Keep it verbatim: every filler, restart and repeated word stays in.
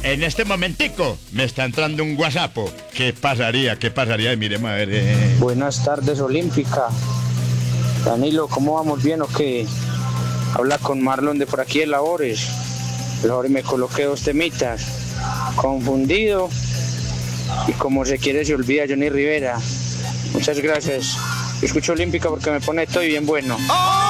en este momentico me está entrando un WhatsApp. ¿Qué pasaría? ¿Qué pasaría? Y miremos a ver. Eh. Buenas tardes, Olímpica. Danilo, ¿cómo vamos? ¿Bien o qué? Habla con Marlon de por aquí de Labores. Ahora me coloqué dos temitas. Confundido y como se quiere se olvida, Johnny Rivera. Muchas gracias. Yo escucho Olímpica porque me pone todo y bien bueno. ¡Oh!